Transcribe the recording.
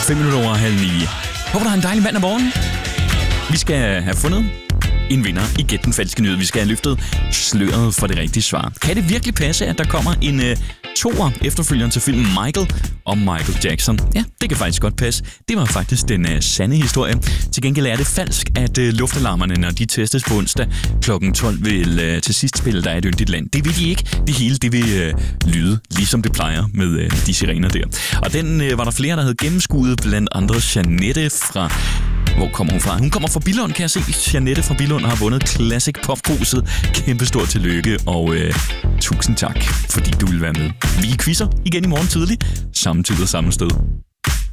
5 minutter over 8:30. Håber, du har en dejlig mandag morgen. Vi skal have fundet en vinder i Gæt den falske nyhed. Vi skal have løftet sløret for det rigtige svar. Kan det virkelig passe, at der kommer en toer efterfølgeren til filmen Michael om Michael Jackson? Ja, det kan faktisk godt passe. Det var faktisk den sande historie. Til gengæld er det falsk, at luftalarmerne, når de testes på onsdag kl. 12, vil til sidst spille Der er et yndigt land. Det vil de ikke. Det hele det vil lyde, ligesom det plejer med de sirener der. Og den var der flere, der havde gennemskuet, blandt andre Jeanette fra... Hvor kommer hun fra? Hun kommer fra Billund, kan jeg se. Jeanette fra Billund har vundet Classic Pop-gruset. Kæmpe stort tillykke, og tusind tak, fordi du vil være med. Vi quizzer igen i morgen tidlig, samme tid og samme sted.